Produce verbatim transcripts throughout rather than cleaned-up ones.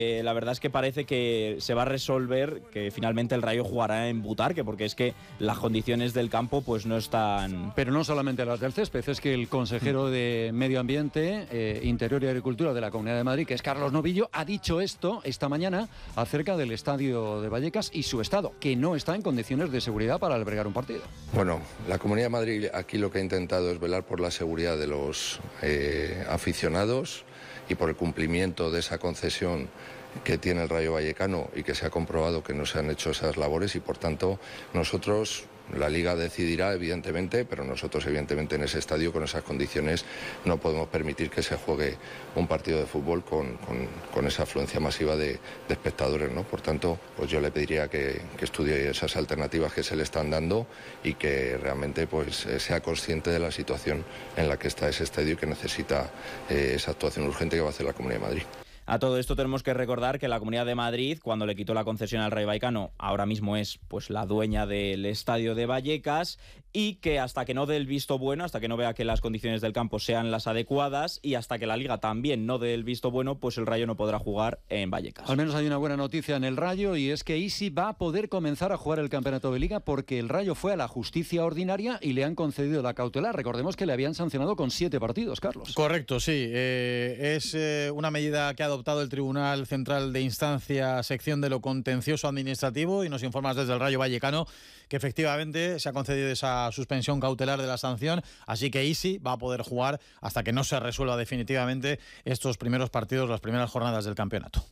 Eh, la verdad es que parece que se va a resolver, que finalmente el Rayo jugará en Butarque, porque es que las condiciones del campo pues no están... Pero no solamente las del césped, es que el consejero de Medio Ambiente, eh, Interior y Agricultura de la Comunidad de Madrid, que es Carlos Novillo, ha dicho esto esta mañana acerca del estadio de Vallecas y su estado, que no está en condiciones de seguridad para albergar un partido. Bueno, la Comunidad de Madrid aquí lo que ha intentado es velar por la seguridad de los eh, aficionados y por el cumplimiento de esa concesión que tiene el Rayo Vallecano y que se ha comprobado que no se han hecho esas labores y por tanto nosotros, la Liga decidirá evidentemente, pero nosotros evidentemente en ese estadio con esas condiciones no podemos permitir que se juegue un partido de fútbol con, con, con esa afluencia masiva de, de espectadores, ¿no? Por tanto, pues yo le pediría que, que estudie esas alternativas que se le están dando y que realmente pues sea consciente de la situación en la que está ese estadio y que necesita eh, esa actuación urgente que va a hacer la Comunidad de Madrid. A todo esto tenemos que recordar que la Comunidad de Madrid, cuando le quitó la concesión al Rayo Vallecano, ahora mismo es pues la dueña del estadio de Vallecas y que hasta que no dé el visto bueno, hasta que no vea que las condiciones del campo sean las adecuadas y hasta que la Liga también no dé el visto bueno, pues el Rayo no podrá jugar en Vallecas. Al menos hay una buena noticia en el Rayo y es que Isi va a poder comenzar a jugar el campeonato de Liga porque el Rayo fue a la justicia ordinaria y le han concedido la cautelar. Recordemos que le habían sancionado con siete partidos, Carlos. Correcto, sí. Eh, es eh, una medida que ha adoptado el Tribunal Central de Instancia, sección de lo contencioso administrativo, y nos informas desde el Rayo Vallecano que efectivamente se ha concedido esa suspensión cautelar de la sanción, así que Isi va a poder jugar hasta que no se resuelva definitivamente estos primeros partidos, las primeras jornadas del campeonato.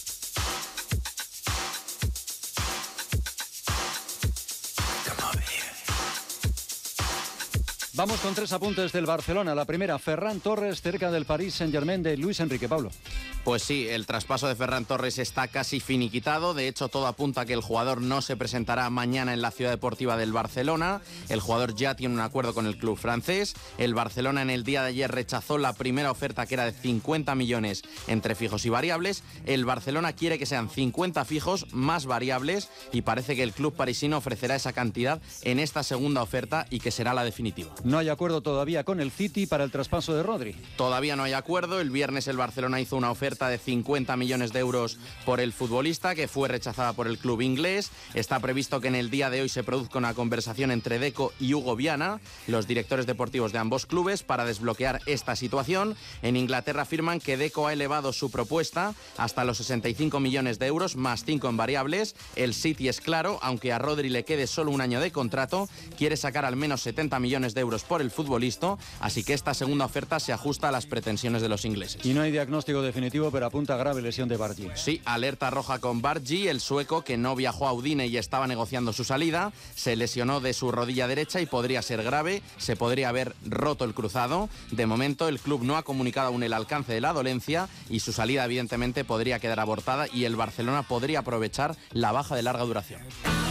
Vamos con tres apuntes del Barcelona. La primera, Ferran Torres cerca del Paris Saint-Germain de Luis Enrique. Pablo. Pues sí, el traspaso de Ferran Torres está casi finiquitado. De hecho, todo apunta a que el jugador no se presentará mañana en la Ciudad Deportiva del Barcelona. El jugador ya tiene un acuerdo con el club francés. El Barcelona en el día de ayer rechazó la primera oferta, que era de cincuenta millones entre fijos y variables. El Barcelona quiere que sean cincuenta fijos más variables y parece que el club parisino ofrecerá esa cantidad en esta segunda oferta y que será la definitiva. No hay acuerdo todavía con el City para el traspaso de Rodri. Todavía no hay acuerdo. El viernes el Barcelona hizo una oferta de cincuenta millones de euros por el futbolista, que fue rechazada por el club inglés. Está previsto que en el día de hoy se produzca una conversación entre Deco y Hugo Viana, los directores deportivos de ambos clubes, para desbloquear esta situación. En Inglaterra afirman que Deco ha elevado su propuesta hasta los sesenta y cinco millones de euros más cinco en variables. El City es claro, aunque a Rodri le quede solo un año de contrato, quiere sacar al menos setenta millones de euros por el futbolista, así que esta segunda oferta se ajusta a las pretensiones de los ingleses. Y no hay diagnóstico definitivo, pero apunta a grave lesión de Bargi. Sí, alerta roja con Bargi, el sueco que no viajó a Udine y estaba negociando su salida, se lesionó de su rodilla derecha y podría ser grave, se podría haber roto el cruzado. De momento el club no ha comunicado aún el alcance de la dolencia y su salida evidentemente podría quedar abortada y el Barcelona podría aprovechar la baja de larga duración.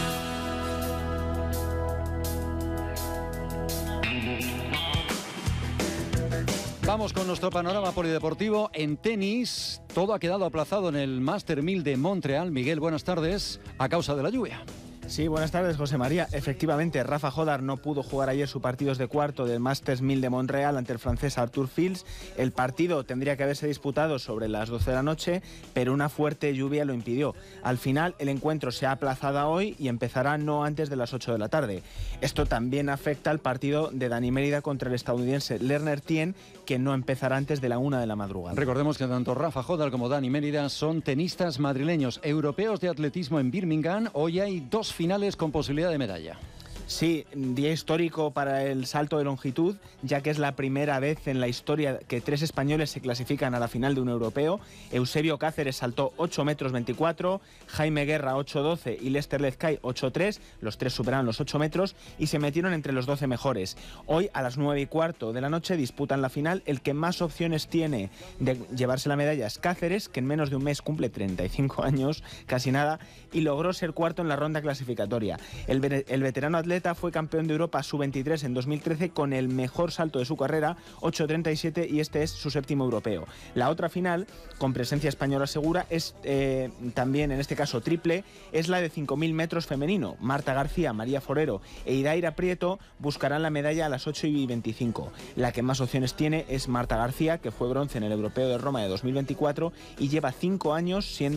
Vamos con nuestro panorama polideportivo. En tenis, todo ha quedado aplazado en el Master mil de Montreal. Miguel, buenas tardes, a causa de la lluvia. Sí, buenas tardes, José María. Efectivamente, Rafa Jodar no pudo jugar ayer su partido de cuarto del Masters mil de Montreal ante el francés Arthur Fils. El partido tendría que haberse disputado sobre las doce de la noche, pero una fuerte lluvia lo impidió. Al final, el encuentro se ha aplazado a hoy y empezará no antes de las ocho de la tarde. Esto también afecta al partido de Dani Mérida contra el estadounidense Lerner Tien, que no empezará antes de la una de la madrugada. Recordemos que tanto Rafa Jodar como Dani Mérida son tenistas madrileños europeos de atletismo en Birmingham. Hoy hay dos finales con posibilidad de medalla. Sí, día histórico para el salto de longitud, ya que es la primera vez en la historia que tres españoles se clasifican a la final de un europeo. Eusebio Cáceres saltó ocho metros veinticuatro, Jaime Guerra ocho doce y Lester Lezcay ocho tres, los tres superaron los ocho metros y se metieron entre los doce mejores. Hoy a las nueve y cuarto de la noche disputan la final. El que más opciones tiene de llevarse la medalla es Cáceres, que en menos de un mes cumple treinta y cinco años, casi nada, y logró ser cuarto en la ronda clasificatoria. El, el veterano atleta Zabaleta fue campeón de Europa sub veintitrés en dos mil trece con el mejor salto de su carrera, ocho treinta y siete, y este es su séptimo europeo. La otra final, con presencia española segura, es eh, también en este caso triple, es la de cinco mil metros femenino. Marta García, María Forero e Idaira Prieto buscarán la medalla a las ocho y veinticinco. La que más opciones tiene es Marta García, que fue bronce en el europeo de Roma de dos mil veinticuatro y lleva cinco años siendo